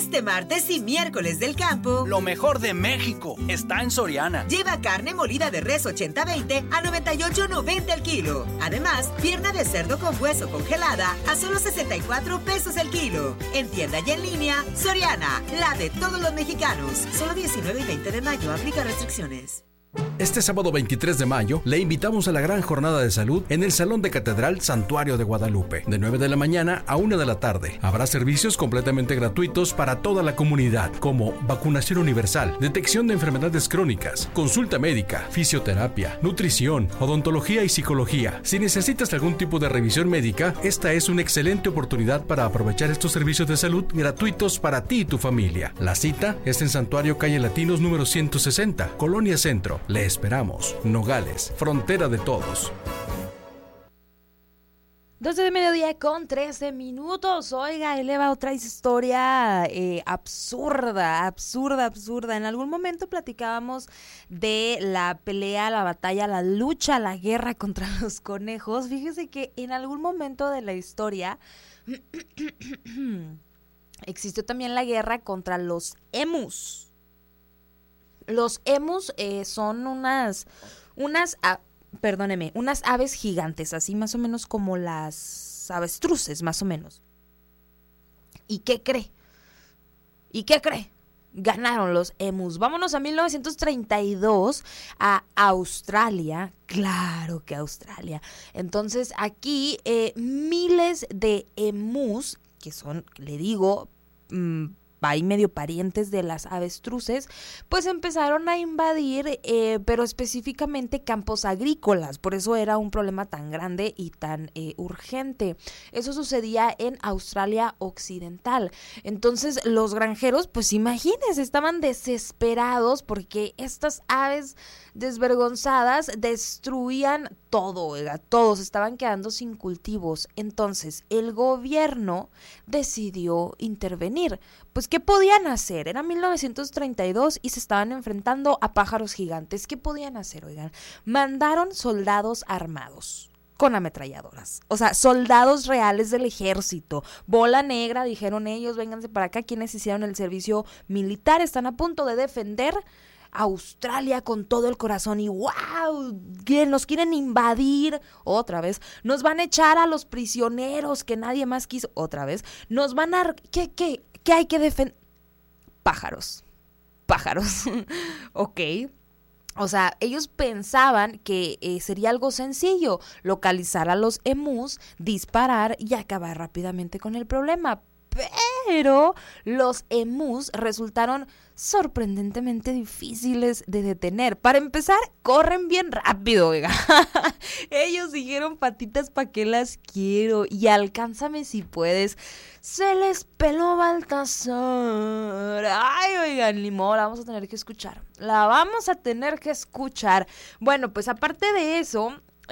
Este martes y miércoles del campo, lo mejor de México está en Soriana. Lleva carne molida de res 80-20 a 98.90 el kilo. Además, pierna de cerdo con hueso congelada a solo 64 pesos el kilo. En tienda y en línea, Soriana, la de todos los mexicanos. Solo 19 y 20 de mayo, aplica restricciones. Este sábado 23 de mayo le invitamos a la gran jornada de salud en el Salón de Catedral Santuario de Guadalupe, de 9 de la mañana a 1 de la tarde. Habrá servicios completamente gratuitos para toda la comunidad, como vacunación universal, detección de enfermedades crónicas, consulta médica, fisioterapia, nutrición, odontología y psicología. Si necesitas algún tipo de revisión médica, esta es una excelente oportunidad para aprovechar estos servicios de salud gratuitos para ti y tu familia. La cita es en Santuario Calle Latinos número 160, Colonia Centro. Le esperamos. Nogales, frontera de todos. 12 de mediodía con 13 minutos. Oiga, eleva otra historia absurda. En algún momento platicábamos de la pelea, la batalla, la lucha, la guerra contra los conejos. Fíjese que en algún momento de la historia existió también la guerra contra los emus. Los emus son unas aves gigantes, así más o menos como las avestruces, más o menos. ¿Y qué cree? Ganaron los emus. Vámonos a 1932 a Australia. Claro que Australia. Entonces aquí miles de emus, que son, le digo, ahí medio parientes de las avestruces, pues empezaron a invadir, pero específicamente campos agrícolas. Por eso era un problema tan grande y tan urgente. Eso sucedía en Australia Occidental. Entonces los granjeros, pues imagínense, estaban desesperados porque estas aves desvergonzadas destruían todo, oiga, todos estaban quedando sin cultivos. Entonces el gobierno decidió intervenir. Pues, ¿qué podían hacer? Era 1932 y se estaban enfrentando a pájaros gigantes. ¿Qué podían hacer, oigan? Mandaron soldados armados con ametralladoras. O sea, soldados reales del ejército. Bola negra, dijeron ellos, vénganse para acá. Quienes hicieron el servicio militar están a punto de defender Australia con todo el corazón y ¡wow! Nos quieren invadir otra vez, nos van a echar a los prisioneros que nadie más quiso otra vez, nos van a... ¿Qué hay que defender? Pájaros, ok. O sea, ellos pensaban que sería algo sencillo, localizar a los emus, disparar y acabar rápidamente con el problema. Pero los emus resultaron sorprendentemente difíciles de detener. Para empezar, corren bien rápido, oiga. Ellos dijeron, patitas, ¿pa' qué las quiero? Y alcánzame si puedes. Se les peló Baltasar. Ay, oigan, ni modo, la vamos a tener que escuchar. Bueno, pues aparte de eso,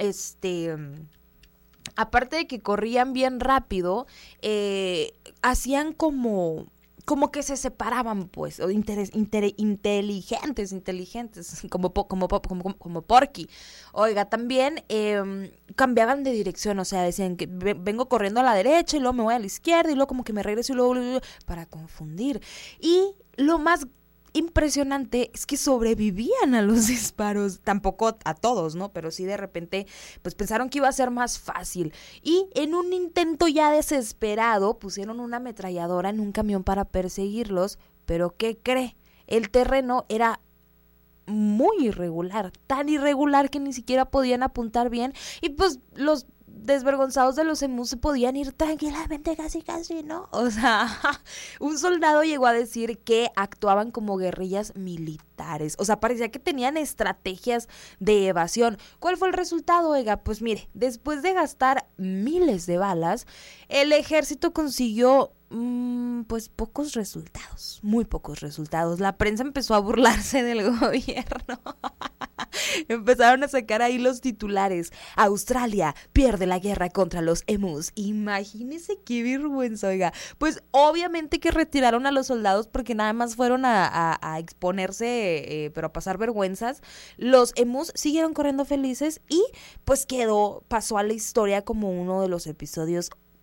aparte de que corrían bien rápido, hacían como que se separaban, pues, o inteligentes, como Porky. Oiga, también cambiaban de dirección, o sea, decían que vengo corriendo a la derecha y luego me voy a la izquierda y luego como que me regreso y luego para confundir. Y lo más impresionante es que sobrevivían a los disparos, tampoco a todos, ¿no? Pero sí de repente, pues pensaron que iba a ser más fácil y en un intento ya desesperado pusieron una ametralladora en un camión para perseguirlos, pero ¿qué cree? El terreno era muy irregular, tan irregular que ni siquiera podían apuntar bien y pues los desvergonzados de los emus se podían ir tranquilamente casi, ¿no? O sea, un soldado llegó a decir que actuaban como guerrillas militares. O sea, parecía que tenían estrategias de evasión. ¿Cuál fue el resultado, oiga? Pues mire, después de gastar miles de balas, el ejército consiguió pues pocos resultados, muy pocos resultados. La prensa empezó a burlarse del gobierno. Empezaron a sacar ahí los titulares. Australia pierde la guerra contra los emus. Imagínese qué vergüenza, oiga. Pues obviamente que retiraron a los soldados porque nada más fueron a exponerse, pero a pasar vergüenzas. Los emus siguieron corriendo felices y pues pasó a la historia como uno de los episodios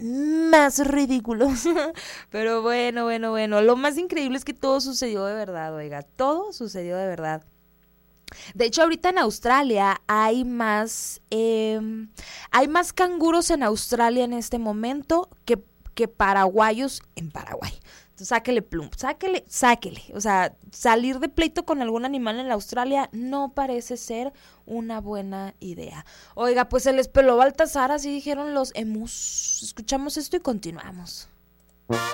más ridículos. Pero bueno. Lo más increíble es que todo sucedió de verdad, oiga. Todo sucedió de verdad. De hecho, ahorita en Australia hay más canguros en Australia en este momento que paraguayos en Paraguay. Entonces, sáquele. O sea, salir de pleito con algún animal en la Australia no parece ser una buena idea. Oiga, pues se les peló Baltasar, así dijeron los emus. Escuchamos esto y continuamos.